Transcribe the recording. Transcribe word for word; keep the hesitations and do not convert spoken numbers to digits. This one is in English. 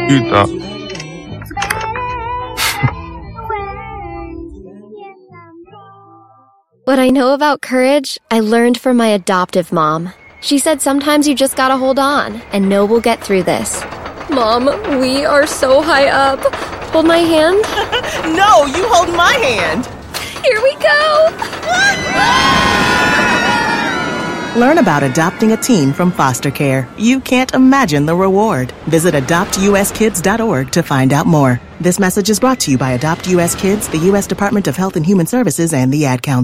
Utah. What I know about courage, I learned from my adoptive mom. She said sometimes you just gotta hold on and know we'll get through this. Mom, we are so high up. Hold my hand. No, you hold my hand. Here we go. Learn about adopting a teen from foster care. You can't imagine the reward. Visit adopt u s kids dot org to find out more. This message is brought to you by Adopt U S Kids, the U S Department of Health and Human Services, and the Ad Council.